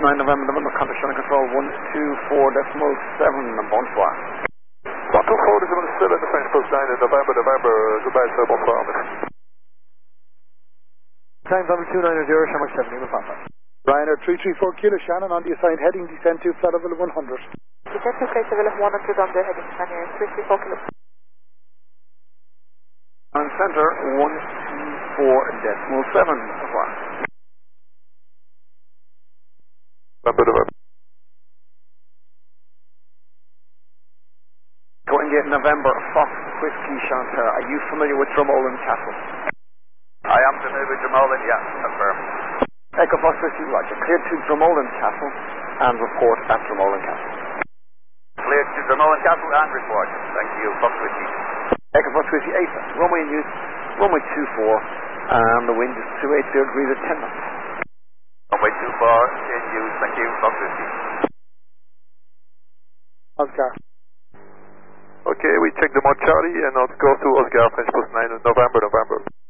9 November, November, contact control 124.7, bonsoir. 124.7, the French Post 9, November, November, goodbye sir, bonsoir. Time November 290, Shamrock 7, Lima Papa. Ryanair 334 Kilo Shannon on the assigned heading, descend to Flatterville 100. Descend to Flatterville 100 on the heading, Ryanair 334 Kilo. On center 124.7, bonsoir. November, November. India, November, Fox Whiskey Chanter. Are you familiar with Dromoland Castle? I am familiar with Dromoland, yeah, confirm. Echo Fox Whiskey, Roger. Clear to Dromoland Castle and report at Dromoland Castle. Clear to Dromoland Castle and report. Thank you, Fox Whiskey. Echo Fox Whiskey 8, runway in use, runway 24, and the wind is 280 degrees at 10 knots. Runway 24 in use, thank you, Fox Whiskey. Oscar. Okay, we check the Mont Charlie and now go to Oscar, French Post 9, November, November.